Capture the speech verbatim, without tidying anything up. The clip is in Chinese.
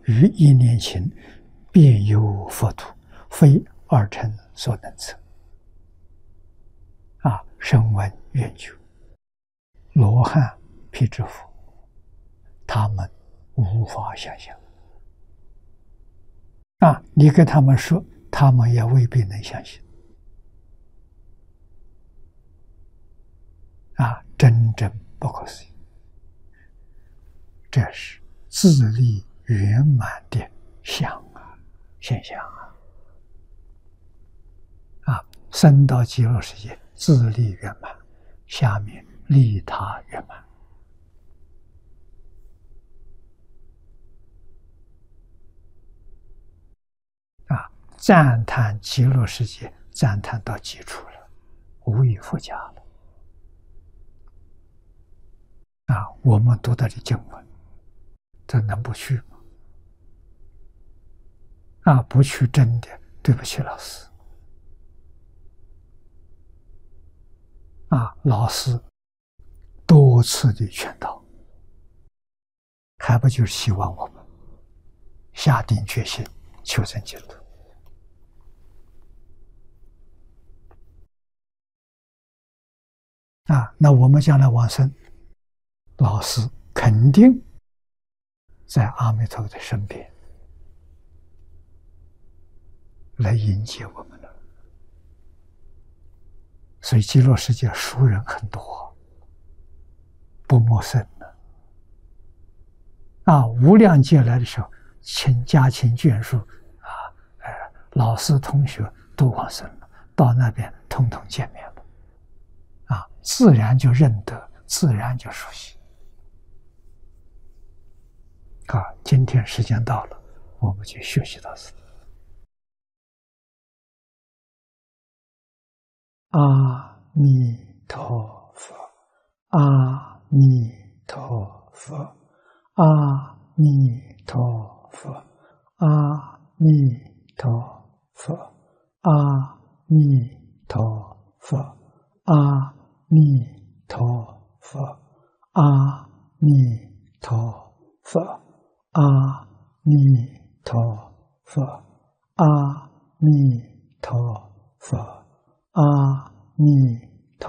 于一念情，便有佛土，非二乘所能测。啊，声闻缘觉、罗汉、辟支佛，他们无法想象。啊，你跟他们说，他们也未必能相信。啊，真正不可思议。这是自力圆满的相啊，现象啊！啊，生到极乐世界，自力圆满，下面利他圆满。啊，赞叹极乐世界，赞叹到极处了，无以复加了。啊，我们读到的经文，这能不去吗？啊，不去真的对不起老师。啊，老师多次的劝导，还不就是希望我们下定决心求生净土。啊，那我们将来往生，老师肯定在阿弥陀佛的身边来迎接我们了。所以极乐世界熟人很多，不陌生的。啊，无量劫来的时候，亲家亲眷属啊，呃，老师同学都往生了，到那边统统见面了，啊，自然就认得，自然就熟悉。啊，今天时间到了，我们就学习到此。阿弥陀佛，阿弥陀佛，阿弥陀佛，阿弥陀佛，阿弥陀佛，阿弥陀佛，阿弥陀佛，阿弥陀佛，阿弥陀佛，阿弥